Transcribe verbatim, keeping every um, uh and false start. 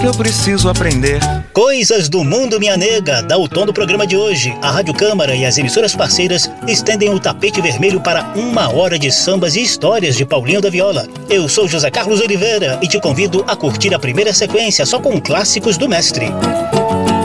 que eu preciso aprender. Coisas do Mundo, minha nega, dá o tom do programa de hoje. A Rádio Câmara e as emissoras parceiras estendem o tapete vermelho para uma hora de sambas e histórias de Paulinho da Viola. Eu sou José Carlos Oliveira e te convido a curtir a primeira sequência só com clássicos do mestre.